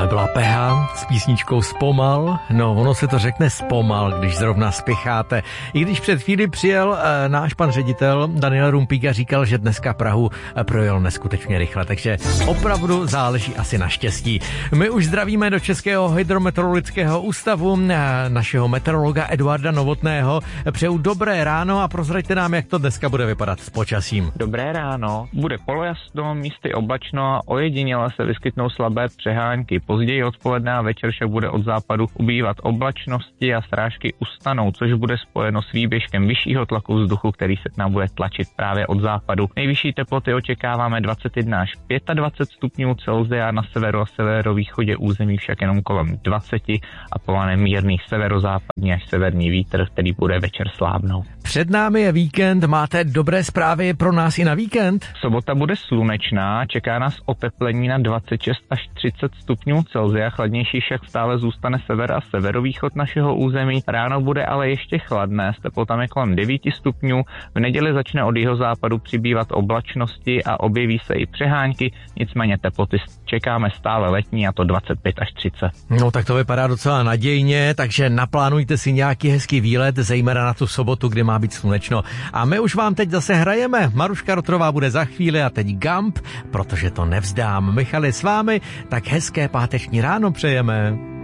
Tohle byla Peha s písničkou Zpomal. No, ono se to řekne zpomal, když zrovna spěcháte. I když před chvíli přijel náš pan ředitel Daniel Rumpík a říkal, že dneska Prahu projel neskutečně rychle, takže opravdu záleží asi na štěstí. My už zdravíme do Českého hydrometeorologického ústavu našeho meteorologa Eduarda Novotného. Přeju dobré ráno a prozraďte nám, jak to dneska bude vypadat s počasím. Dobré ráno. Bude polojasno, místy oblačno a ojediněle se vyskytnou slabé přehánky. Později odpoledne a večer však bude od západu ubývat oblačnosti a srážky ustanou, což bude spojeno s výběžkem vyššího tlaku vzduchu, který se k nám bude tlačit právě od západu. Nejvyšší teploty očekáváme 21 až 25 stupňů Celsia, na severu a severovýchodě území však jenom kolem 20 a povane mírný severozápadní až severní vítr, který bude večer slábnout. Před námi je víkend, máte dobré zprávy pro nás i na víkend? Sobota bude slunečná, čeká nás oteplení na 26 až 30 stupňů Celsia, chladnější však stále zůstane sever a severovýchod našeho území. Ráno bude ale ještě chladné, s teplotami kolem 9 stupňů. V neděli začne od jihozápadu přibývat oblačnosti a objeví se i přehánky, nicméně teploty čekáme stále letní, a to 25 až 30. No tak to vypadá docela nadějně, takže naplánujte si nějaký hezký výlet, zejména na tu sobotu, kdy má být slunečno. A my už vám teď zase hrajeme. Maruška Rotrová bude za chvíli a teď Gump, protože to nevzdám. Michal je s vámi, tak hezké páteční ráno přejeme.